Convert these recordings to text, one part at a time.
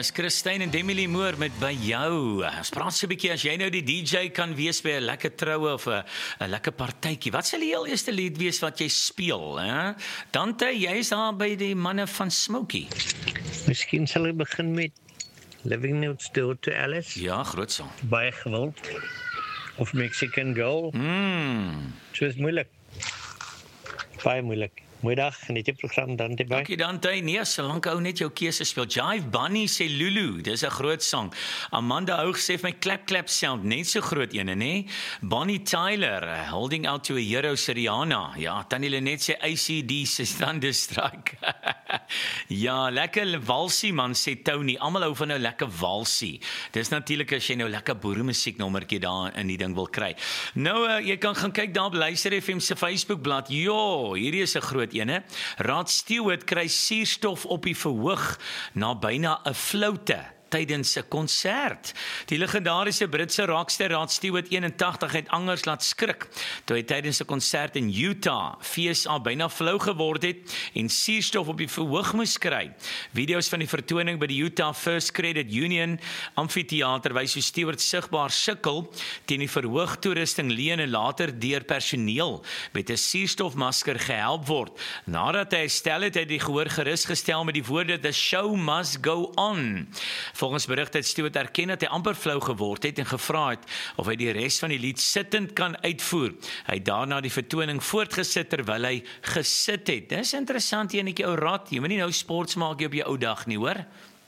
Dis Christine en Demi Moore met By Jou. Ons praat so 'n bietjie as jy nou die DJ kan wees by 'n lekker troue of 'n lekker partytjie. Wat sal die heel eerste lied wees wat jy speel, hè? Dante, jy is daar by die manne van Smokey. Miskien sal ek begin met Living Next Door to Alice. Ja, groot sang. Baie gewild. Of Mexican Girl. So is moeilik. Baie moeilik. Goeiedag, geniet die program dan by. Dankie Dante. Nee, solank ou net jou keuse speel. Jive Bunny sê Lulu, dis 'n groot sang. Amanda Hoog sê vir my clap sound, net so groot ene, nê? Bonnie Tyler, Holding Out to a Hero se Rihanna. Ja, Tannie Lenet sê ACD se Thunderstruck. Ja, lekker walsie man sê Tony. Almal hou van nou lekker walsie. Dis natuurlik as jy nou lekker boeremusiek nommertjie daar in die ding wil kry. Nou jy kan gaan kyk daar op Luister FM se Facebookblad. Jo, hierdie is 'n groot ene. Rod Stewart kry suurstof op die verhoog na byna 'n floute tydens 'n konsert. Die legendariese Britse rockster Rod Stewart 81 het angers laat skrik toe hy tydens 'n konsert in Utah FSA byna flou geword het en suurstof op die verhoog moes kry. Video's van die vertoning by die Utah First Credit Union Amfitheater wys hoe Stewart sigbaar sukkel teen die verhoogtoerusting leen en later deur personeel met 'n suurstofmasker gehelp word. Nadat hy herstel het, hy die gehoor gerus gestel met die woorde "The show must go on". Volgens berigte het Stewart erken dat hy amper flou geword het en gevra het of hy die res van die lied sittend kan uitvoer. Hy het daarna die vertoning voortgesit terwyl hy gesit het. Dis interessant, enetjie ou Rod, jy moet nie nou sports maak op jou ou dag nie, hoor?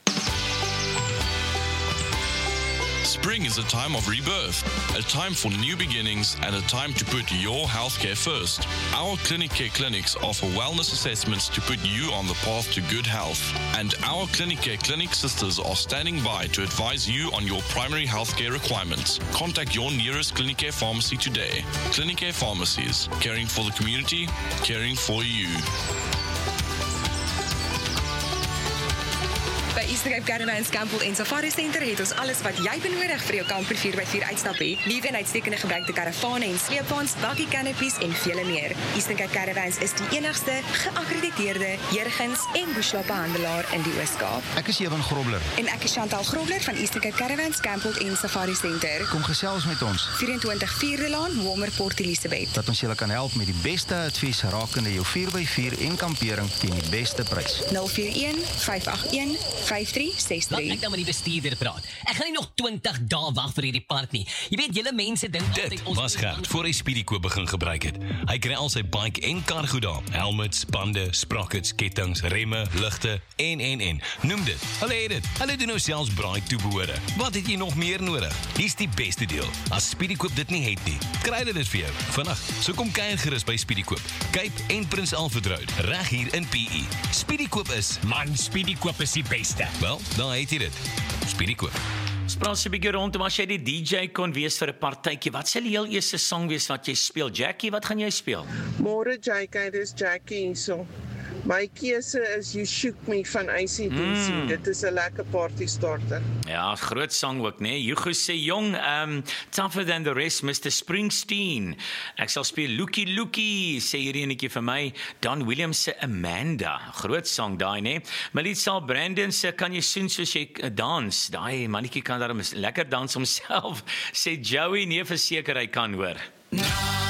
Spring is a time of rebirth, a time for new beginnings and a time to put your healthcare first. Our Clinic Care clinics offer wellness assessments to put you on the path to good health. And our Clinic Care clinic sisters are standing by to advise you on your primary healthcare requirements. Contact your nearest Clinic Care pharmacy today. Clinic Care pharmacies, caring for the community, caring for you. By Eastern Cape Caravans Campbell en Safari Center het ons alles wat jy benodig vir jou kamper 4x4 uitstap het. Nuwe en uitstekende gebruikte karavane en sleepwaens, bakkie canopies en vele meer. Eastern Cape Caravans is die enigste geakkrediteerde jurgens en bushwapenhandelaar in die Oos-Kaap. Ek is Ewan Grobler. En ek is Chantal Grobler van Eastern Cape Caravans Campbell en Safari Center. Kom gesels met ons. 24 Vierde Laan, Walmer, Port Elizabeth. Dat ons julle kan help met die beste advies rakende jou 4x4 en kampering teen die beste prys. 041 581 5363. Laat ek nou met die bestuurder praat. Ek gaan nie nog 20 dae wag vir hierdie part nie. Jy weet, julle mense dink Dit was Gert voor hy Speedy Koop begin gebruik het. Hy kry al sy bike en kar goed daar. Helmets, bande, sprockets, kettings, remme, ligte en. Noem dit. Hulle het dit. Hulle doen nou selfs braai toebehore. Wat het jy nog meer nodig? Hier's die beste deel. As Speedy Koop dit nie het nie, kry hulle dit vir jou. Vandag, so kom kuier gerus by Speedy Koop. Cape en Prins Alfred Road, reg hier in PE. Speedy Koop is, Man, Speedy Koop is die beste. wel, dan het jy dit. Speedy Koop. Ons praat so 'n bietjie rondom as jy die DJ kon wees vir 'n partytjie. Wat sal die heel eerste sang wees wat jy speel? Jackie, wat gaan jy speel? Môre JK, dis Jackie hierso. My keuse is You Shook Me van AC/DC. Dit is 'n lekker party starter. Ja, groot sang ook, né? Hugo sê jong, tougher than the rest, Mr. Springsteen. Ek sal speel Lookie Lookie, sê hierdie enetjie vir my. Don Williams se Amanda. Groot sang daai, né? Melissa Brandon sê kan jy soen soos jy dans? Daai mannetjie kan daar lekker dans homself. Sê Joey, nee verseker hy kan, hoor.